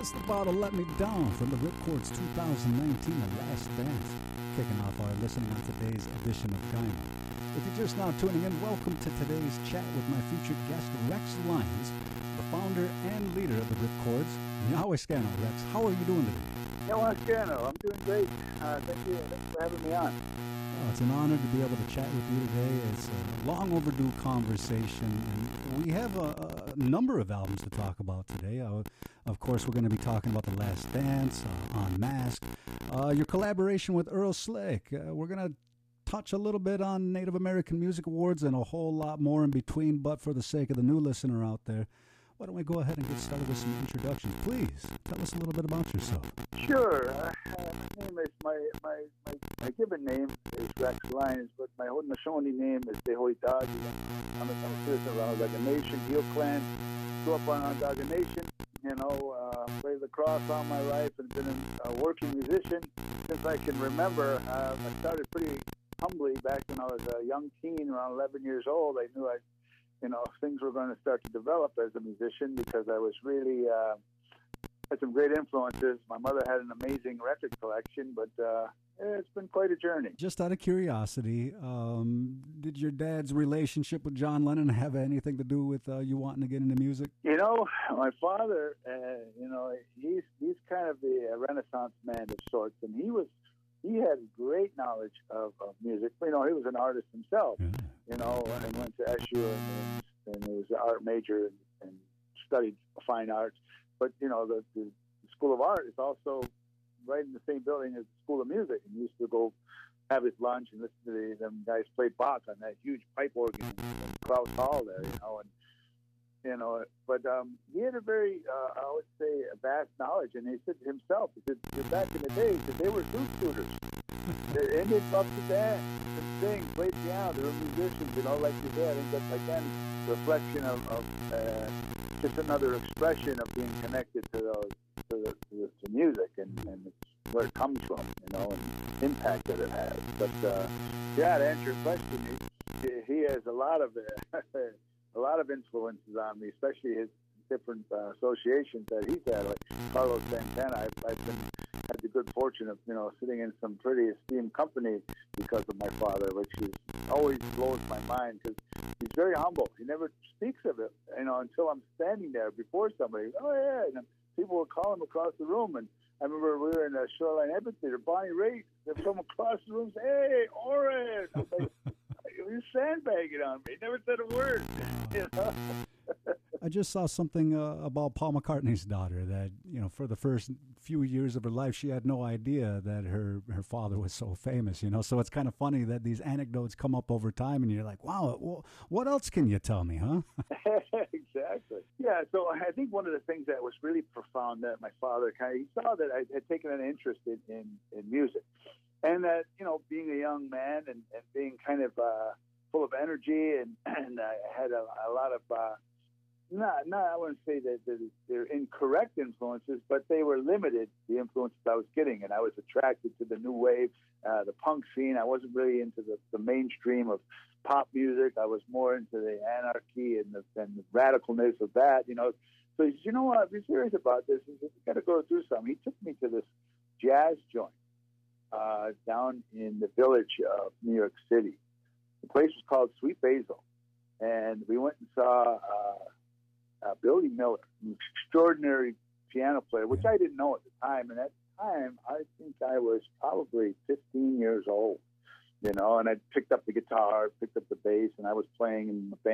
Just About to Let Me Down from the Ripcords 2019 The Last Dance, kicking off our listening on today's edition of Gyno. If you're just now tuning in, welcome to today's chat with my featured guest, Rex Lyons, the founder and leader of the Ripcords. Yahweh Scano. Rex, how are you doing today? Yahweh Scano, I'm doing great. Thank you for having me on. Oh, it's an honor to be able to chat with you today. It's a long overdue conversation, and we have a number of albums to talk about today. Of course, we're going to be talking about The Last Dance, Unmasked, your collaboration with Earl Slick. We're going to touch a little bit on Native American Music Awards and a whole lot more in between, but for the sake of the new listener out there, why don't we go ahead and get started with some introductions? Please, tell us a little bit about yourself. Sure. My name is, my given name is Rex Lyons, but my Haudenosaunee name is Dehoitagi. I'm a citizen of Onondaga Nation, Heel Clan. Grew up on Onondaga Nation, played lacrosse all my life and been a working musician since I can remember. I started pretty humbly back when I was a young teen, around 11 years old. I knew things were going to start to develop as a musician because I was really had some great influences. My mother had an amazing record collection, but it's been quite a journey. Just out of curiosity, did your dad's relationship with John Lennon have anything to do with you wanting to get into music? My father, he's kind of the Renaissance man of sorts, and he had great knowledge of music. He was an artist himself, and went to SU and was an art major and studied fine arts. But, the School of Art is also right in the same building as the School of Music. And he used to go have his lunch and listen to them guys play Bach on that huge pipe organ in Krause Hall there, But he had a very, I would say, a vast knowledge. And he said to himself, back in the day, they were dude shooters. And they'd love to dance and sing, play piano. They were musicians, like you said. I think that's, again, reflection of just another expression of being connected to music and it's where it comes from, and impact that it has. But to answer your question, he has a lot of influences on me, especially his different associations that he's had, like Carlos Santana. I've had the good fortune of sitting in some pretty esteemed company because of my father, which always blows my mind because he's very humble. He never speaks of it, until I'm standing there before somebody. Oh yeah, and people will call him across the room, and I remember we were in a Shoreline Amphitheater. Bonnie Raitt, they'd come across the room, and say, "Hey, Oren!" I'm like, "You're sandbagging on me." He never said a word. I just saw something about Paul McCartney's daughter that, for the first few years of her life, she had no idea that her father was so famous, So it's kind of funny that these anecdotes come up over time and you're like, wow, what else can you tell me, huh? Exactly. Yeah, so I think one of the things that was really profound that my father he saw that I had taken an interest in music. And that, being a young man and being kind of full of energy and I had a lot of I wouldn't say that they're incorrect influences, but they were limited, the influences I was getting, and I was attracted to the new wave, the punk scene. I wasn't really into the mainstream of pop music. I was more into the anarchy and the radicalness of that, So he said, you know what, if you're serious about this, you got to go through something. He took me to this jazz joint down in the Village of New York City. The place was called Sweet Basil, and we went and saw Billy Miller, an extraordinary piano player, which I didn't know at the time. And at the time, I think I was probably 15 years old, and I picked up the guitar, picked up the bass, and I was playing in the band.